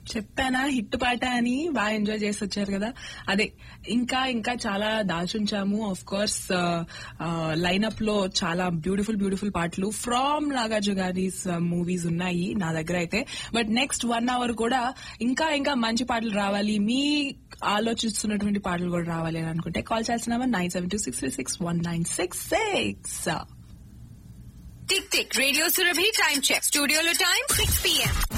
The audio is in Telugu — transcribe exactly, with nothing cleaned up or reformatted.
చెప్పానా హిట్ పాట అని బాగా ఎంజాయ్ చేసి వచ్చారు కదా. అదే ఇంకా ఇంకా చాలా దాచుంచాము. ఆఫ్ కోర్స్ లైనప్ లో చాలా బ్యూటిఫుల్ బ్యూటిఫుల్ పాటలు ఫ్రమ్ నాగార్జున గారి మూవీస్ ఉన్నాయి నా దగ్గర అయితే. బట్ నెక్స్ట్ వన్ అవర్ కూడా ఇంకా ఇంకా మంచి పాటలు రావాలి, మీ ఆలోచిస్తున్నటువంటి పాటలు కూడా రావాలి అని అనుకుంటే కాల్ చేసిన nine seven two six three six one nine six six. Tick tick radio Surabhi time check. స్టూడియోలో టైం సిక్స్ పిఎం.